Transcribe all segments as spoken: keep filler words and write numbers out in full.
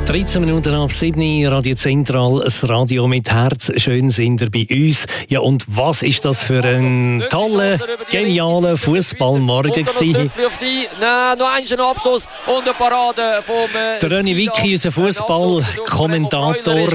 dreizehn Minuten ab sieben, Radio Zentral, das Radio mit Herz. Schön sind ihr bei uns. Ja, und was ist das für ein toller, genialer Fußballmorgen gewesen? Nein, noch einen Abschluss und eine Parade vom der René Wicki, unser Fußballkommentator.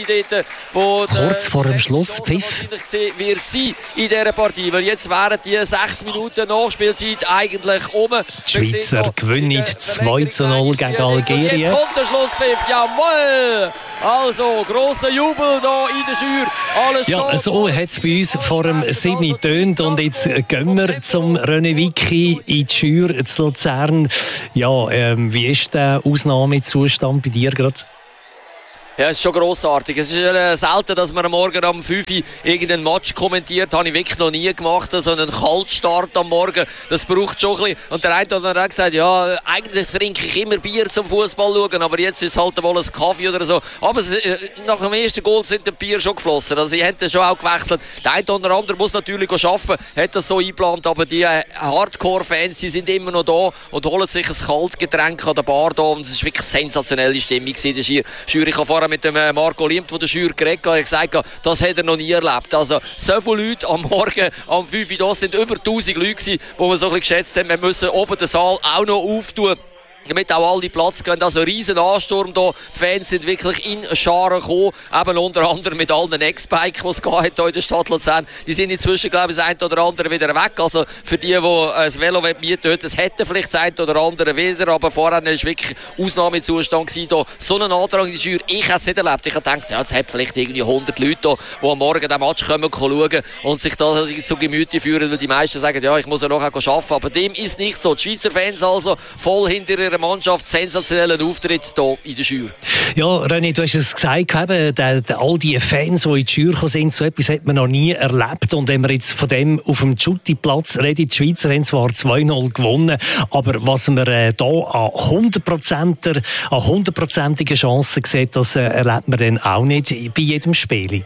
Kurz vor dem Schlusspfiff. Wird sie in dieser Partie, weil jetzt wären die sechs Minuten Nachspielzeit eigentlich um. Die Schweizer gewinnen zwei zu null gegen Algerien. Jetzt kommt der Schlusspfiff, jawohl! Also, grosser Jubel hier in der Schür. Alles ja, so hat es bei uns vor dem sieben getönt. Und jetzt gehen wir zum René Wicki in die Schür zu Luzern. Ja, ähm, wie ist der Ausnahmezustand bei dir gerade? Ja, es ist schon grossartig. Es ist äh, selten, dass man am Morgen um fünf Uhr irgendeinen Match kommentiert. Das habe ich wirklich noch nie gemacht. So einen Kaltstart am Morgen, das braucht schon ein bisschen. Und der eine hat dann auch gesagt, ja, eigentlich trinke ich immer Bier zum Fußball schauen, aber jetzt ist es halt mal ein Kaffee oder so. Aber es, äh, nach dem ersten Goal sind die Bier schon geflossen. Also ich hätte schon auch gewechselt. Der eine oder andere muss natürlich arbeiten, hat das so eingeplant, aber die äh, Hardcore-Fans, die sind immer noch da und holen sich ein Kaltgetränk an der Bar da. Und es war wirklich eine sensationelle Stimmung in der Schür. Ich habe vorher mit dem Marco Limt von der Schür geredet und gesagt, das hat er noch nie erlebt. Also so viele Leute am Morgen, am fünf Uhr, das sind über tausend Leute gewesen, wo wir so ein bisschen geschätzt haben, wir müssen oben den Saal auch noch auftun, damit auch alle Platz gehen. Also ein riesen Ansturm hier. Die Fans sind wirklich in Scharen gekommen. Eben unter anderem mit allen X-Bikes, die es hier in der Stadt Luzern. Die sind inzwischen, glaube ich, das eine oder andere wieder weg. Also für die, die ein Velo mieten wollen, das hätte vielleicht das eine oder andere wieder. Aber vorher war es wirklich Ausnahmezustand gewesen. So einen Antrag in die Schür. Ich habe es nicht erlebt. Ich habe gedacht, ja, es hat vielleicht irgendwie hundert Leute hier, die am Morgen den Match kommen, schauen und sich das zu Gemüte führen. Weil die meisten sagen, ja, ich muss ja noch arbeiten. Aber dem ist nicht so. Die Schweizer Fans also voll hinter ihrer Mannschaft, sensationellen Auftritt hier in der Schür. Ja, René, du hast es gesagt, eben, der, der, all die Fans, die in die Schür gekommen sind, so etwas hat man noch nie erlebt. Und wenn wir jetzt von dem auf dem Tschutti-Platz reden, die Schweizer haben zwar zwei null gewonnen, aber was wir äh, hier an hundertprozentigen Chancen sehen, das äh, erlebt man dann auch nicht bei jedem Spiel.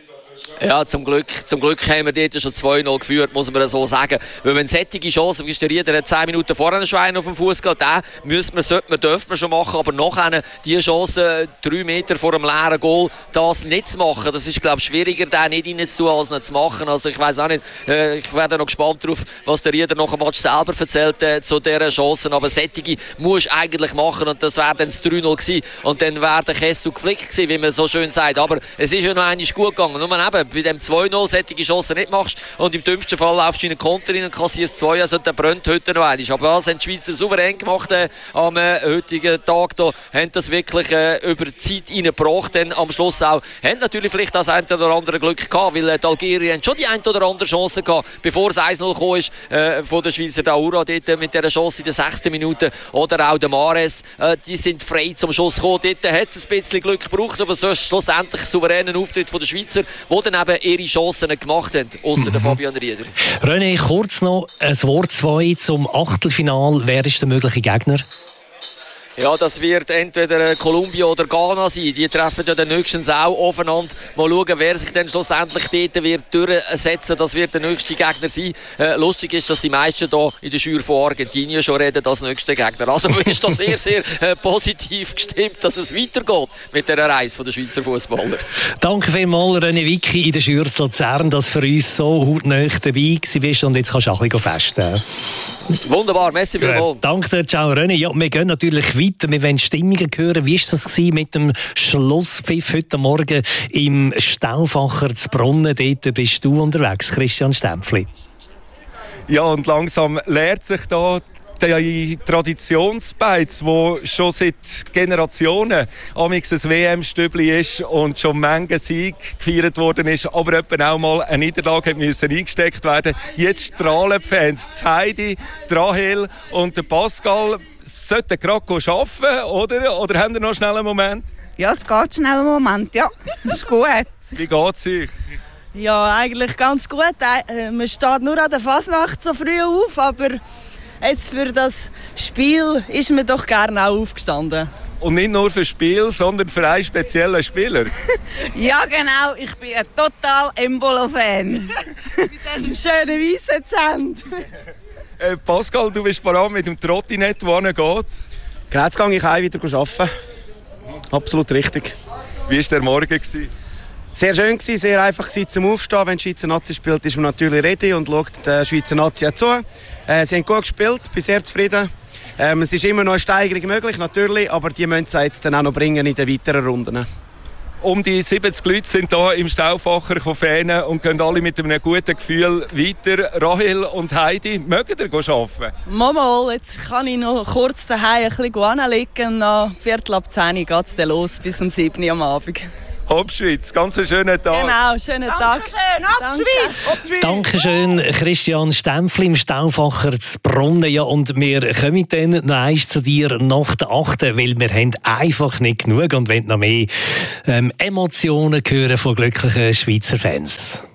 Ja, zum Glück, zum Glück haben wir dort schon zwei null geführt, muss man so sagen. Weil wenn solche Chancen, wie der Rieder hat zehn Minuten vorher schon einen auf dem Fuß gehabt, den müssen wir, sollte man, dürfen wir schon machen, aber nachher die Chance, drei Meter vor dem leeren Goal, das nicht zu machen, das ist, glaube ich, schwieriger, den nicht reinzutun, als nicht zu machen. Also ich weiss auch nicht, äh, ich werde noch gespannt darauf, was der Rieder nach dem Match selber erzählt äh, zu dieser Chancen, aber solche musst du eigentlich machen und das wäre dann das drei null gewesen und dann wäre der Kessel geflickt gewesen, wie man so schön sagt, aber es ist ja noch einmal gut gegangen. Nur eben, bei dem zwei null solche Chancen nicht machst und im dümmsten Fall laufst du in einen Konter rein und kassierst zwei, also der brennt heute noch einmal. Aber das haben die Schweizer souverän gemacht äh, am äh, heutigen Tag. Da haben das wirklich äh, über die Zeit reingebracht. Dann am Schluss auch, haben natürlich vielleicht das ein oder andere Glück gehabt, weil äh, die Algerien schon die ein oder andere Chance gehabt, bevor es eins null gekommen ist, äh, von der Schweizer Daura dort äh, mit dieser Chance in der sechsten Minute oder auch der Mares, äh, die sind frei zum Schuss gekommen. Dort hat es ein bisschen Glück gebraucht, aber so ist schlussendlich souveräner Auftritt von der Schweizer, die dann eben ihre Chancen gemacht haben, ausser mhm. der Fabian Rieder. René, kurz noch ein Wort zwei zum Achtelfinal. Wer ist der mögliche Gegner? Ja, das wird entweder Kolumbien oder Ghana sein. Die treffen ja dann nächstens auch aufeinander. Mal schauen, wer sich dann schlussendlich dort wird durchsetzen. Das wird der nächste Gegner sein. Äh, lustig ist, dass die meisten hier in der Schür von Argentinien schon reden als nächster Gegner. Also ist das sehr, sehr äh, positiv gestimmt, dass es weitergeht mit dieser Reise der Schweizer Fußballer. Danke vielmals, René Wicki in der Schür zu Luzern, dass du für uns so hautnah dabei warst und jetzt kannst du auch ein bisschen festen. Wunderbar, merci vielmals. Danke dir, ciao René. Ja, wir gehen natürlich weiter, wir wollen Stimmungen hören. Wie war das mit dem Schlusspfiff heute Morgen im Stauffacher zu Brunnen? Dort bist du unterwegs, Christian Stempfli. Ja, und langsam lehrt sich da die Traditionsbeiz, wo schon seit Generationen amigs ein W M-Stübli ist und schon Menge Sieg gefeiert worden ist, aber etwa auch mal eine Niederlage müssen eingesteckt werden. Jetzt strahlen die Fans. Heidi, Rahel und der Pascal sollten gerade arbeiten, oder? Oder haben Sie noch schnell einen Moment? Ja, es geht schnell einen Moment, ja. Das ist gut. Wie geht es euch? Ja, eigentlich ganz gut. Man steht nur an der Fasnacht so früh auf, aber jetzt für das Spiel ist man doch gerne auch aufgestanden. Und nicht nur für das Spiel, sondern für einen speziellen Spieler. Ja, genau. Ich bin ein total Embolo-Fan. Mit diesem schönen weißen Zähnen. Äh, Pascal, du bist parat mit dem Trottinett. Wohin geht's? Genau, jetzt gehe ich heim wieder arbeiten. absolut richtig. Wie war der Morgen gewesen? Sehr schön gewesen, sehr einfach gewesen zum Aufstehen. Wenn die Schweizer Nazi spielt, ist man natürlich ready und schaut der Schweizer Nazi zu. Äh, sie haben gut gespielt, bin sehr zufrieden. Ähm, es ist immer noch eine Steigerung möglich, natürlich, aber die müssen sie jetzt dann auch noch bringen in den weiteren Runden. Um die siebzig Leute sind hier im Stauffacher Fähnen und gehen alle mit einem guten Gefühl weiter. Rahel und Heidi, mögt ihr arbeiten? Mama, jetzt kann ich noch kurz daheim ein bisschen anlegen. Nach Viertel ab zehn geht es dann los bis um sieben Uhr am Abend. Hauptschweiz, ganz einen schönen Tag. Genau, schönen Tag. Dankeschön, Hauptschweiz. Dankeschön, Christian Stempfli im Stauffacher zu Brunnen. Ja, und wir kommen dann noch eins zu dir nach der achten, weil wir haben einfach nicht genug und wollen noch mehr ähm, Emotionen hören von glücklichen Schweizer Fans.